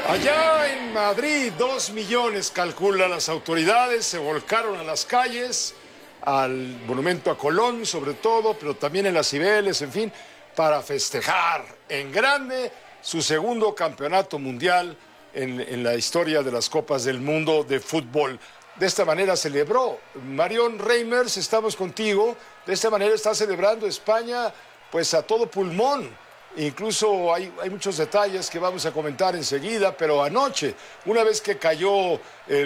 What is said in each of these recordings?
Allá en Madrid, 2 millones calculan las autoridades, se volcaron a las calles, al monumento a Colón sobre todo, pero también en las Cibeles, en fin, para festejar en grande su segundo campeonato mundial en la historia de las Copas del Mundo de fútbol. De esta manera celebró. Marión Reimers, estamos contigo. De esta manera está celebrando España pues a todo pulmón. Incluso hay muchos detalles que vamos a comentar enseguida, pero anoche, una vez que cayó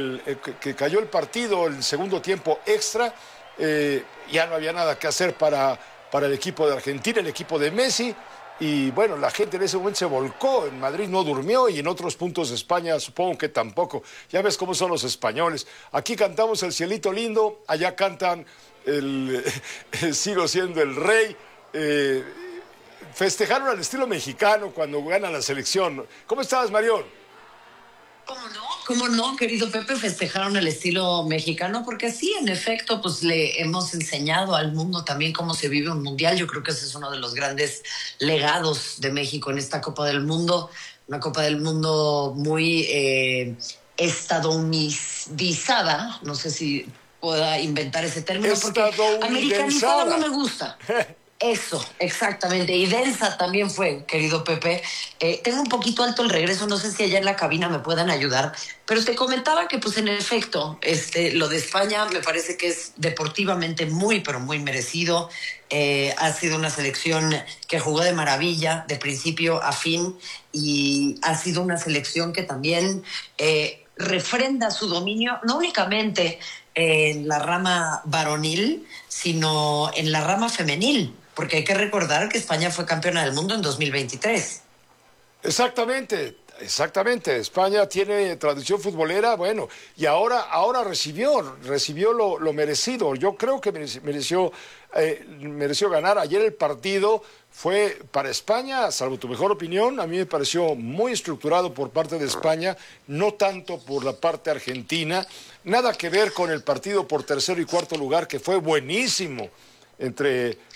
el partido, el segundo tiempo extra, ya no había nada que hacer para el equipo de Argentina, el equipo de Messi, y bueno, la gente en ese momento se volcó. En Madrid no durmió y en otros puntos de España supongo que tampoco. Ya ves cómo son los españoles. Aquí cantamos El Cielito Lindo, allá cantan Sigo siendo el rey. Festejaron al estilo mexicano cuando gana la selección. ¿Cómo estás, Marión? ¿Cómo no, querido Pepe? Festejaron el estilo mexicano porque sí, en efecto, pues le hemos enseñado al mundo también cómo se vive un mundial. Yo creo que ese es uno de los grandes legados de México en esta Copa del Mundo. Una Copa del Mundo muy estadounidizada, no sé si pueda inventar ese término, porque americanizada no me gusta. Eso, exactamente. Y densa también fue, querido Pepe. Tengo un poquito alto el regreso, no sé si allá en la cabina me puedan ayudar, pero te comentaba que pues en efecto, lo de España me parece que es deportivamente muy, pero muy merecido. Ha sido una selección que jugó de maravilla, de principio a fin, y ha sido una selección que también refrenda su dominio, no únicamente en la rama varonil, sino en la rama femenil. Porque hay que recordar que España fue campeona del mundo en 2023. Exactamente, exactamente. España tiene tradición futbolera, bueno, y ahora recibió lo merecido. Yo creo que mereció ganar. Ayer el partido fue para España, salvo tu mejor opinión, a mí me pareció muy estructurado por parte de España, no tanto por la parte argentina. Nada que ver con el partido por tercero y cuarto lugar, que fue buenísimo entre